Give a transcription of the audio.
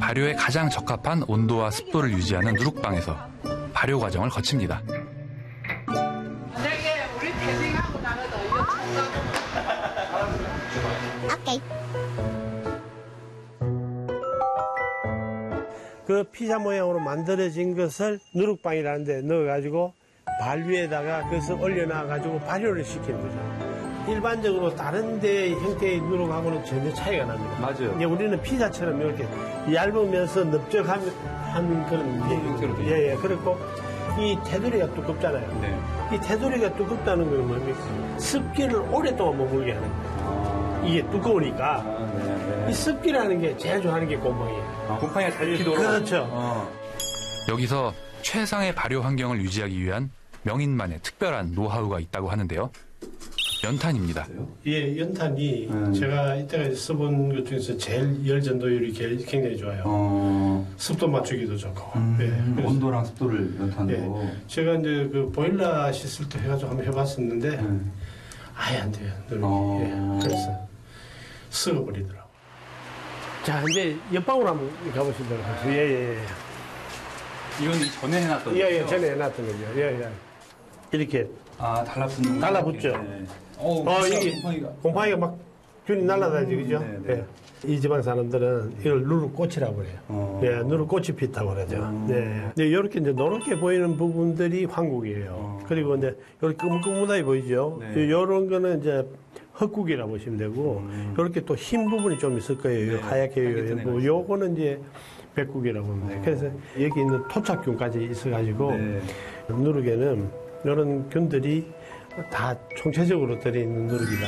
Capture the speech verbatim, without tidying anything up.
발효에 가장 적합한 온도와 습도를 유지하는 누룩방에서 발효 과정을 거칩니다. 만약에 우리 태생하고 나가도 이거 오케이. 그 피자 모양으로 만들어진 것을 누룩방이라는 데 넣어가지고 발 위에다가 그것을 올려놔가지고 발효를 시키는 거죠. 일반적으로 다른 데 형태의 누룩하고는 전혀 차이가 납니다. 맞아요. 이제 우리는 피자처럼 이렇게 얇으면서 넓적한 한 그런 형태로 돼요. 예, 예. 그렇고 이 테두리가 두껍잖아요. 네. 이 테두리가 두껍다는 건 뭡니까? 습기를 오랫동안 머물게 하는 거예요. 아, 이게 두꺼우니까 아, 네, 네. 이 습기라는 게 제일 좋아하는 게 곰팡이에요. 아, 곰팡이가 잘 익히도록. 그렇죠. 어. 여기서 최상의 발효 환경을 유지하기 위한 명인만의 특별한 노하우가 있다고 하는데요. 연탄입니다. 예, 연탄이 음. 제가 이때까지 써본 것 중에서 제일 열 전도율이 굉장히 좋아요. 어. 습도 맞추기도 좋고. 음, 예, 그래서, 온도랑 습도를 연탄으로. 예, 제가 이제 그 보일러 시술도 해가지고 한번 해봤었는데 음. 아예 안 돼요. 누룩이. 어. 예, 그래서 썩어버리더라고. 자, 이제 옆방으로 한번 가보시도록 하겠습니다. 예, 예, 예. 이건 전에 해놨던 예, 예, 거죠? 전에 해놨던 거죠. 예, 예. 이렇게 아, 달라붙는. 달라붙죠. 네. 어, 어, 진짜 이게 곰팡이가. 곰팡이가 막 균이 날아다니죠, 그죠? 네, 네. 예. 이 지방 사람들은 이걸 누룩꽃이라고 그래요. 어. 네, 누룩꽃이 피다고 그러죠. 음. 네. 네, 이렇게 이제 노랗게 보이는 부분들이 황국이에요. 어. 그리고 이제 이렇게 끄문끄문하게 보이죠. 네. 이런 거는 이제 흑국이라고 보시면 되고, 음. 이렇게 또 흰 부분이 좀 있을 거예요. 네, 하얗게 하얗게 뜨는 요 거죠. 요거는 이제 백국이라고 합니다. 어. 그래서 여기 있는 토착균까지 있어가지고 네. 누룩에는 이런 균들이 다 총체적으로 들어있는 누룩이다.